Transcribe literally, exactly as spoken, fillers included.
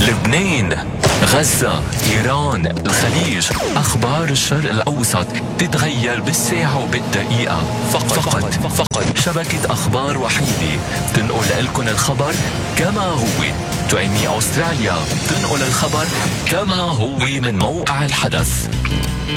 لبنان، غزة، إيران، الخليج. أخبار الشرق الأوسط تتغير بالساعة وبالدقيقة. فقط فقط, فقط. شبكة أخبار وحيدة تنقل لكم الخبر كما هو. تويمي أستراليا تنقل الخبر كما هو من موقع الحدث.